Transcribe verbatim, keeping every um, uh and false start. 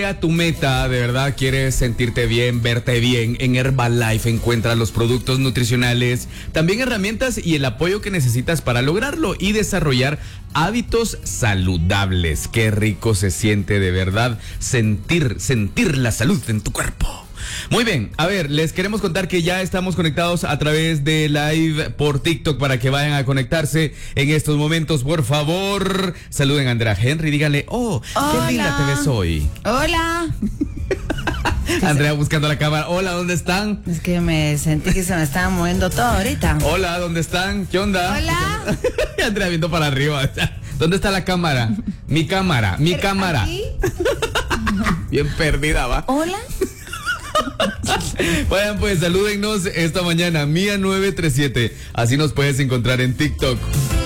A tu meta, de verdad quieres sentirte bien, verte bien, en Herbalife encuentras los productos nutricionales, también herramientas y el apoyo que necesitas para lograrlo y desarrollar hábitos saludables. Qué rico se siente de verdad sentir, sentir la salud en tu cuerpo. Muy bien, a ver, les queremos contar que ya estamos conectados a través de live por TikTok para que vayan a conectarse en estos momentos. Por favor, saluden a Andrea Henry, díganle, oh, Hola. qué linda te ves hoy. Hola. Andrea buscando la cámara. Hola, ¿dónde están? Es que me sentí que se me estaba moviendo todo ahorita. Hola, ¿dónde están? ¿Qué onda? Hola. Andrea viendo para arriba. ¿Dónde está la cámara? Mi cámara, mi ¿Pero cámara. aquí? Bien perdida, va. Hola. Vayan pues, salúdennos esta mañana, Mía nueve tres siete. Así nos puedes encontrar en TikTok.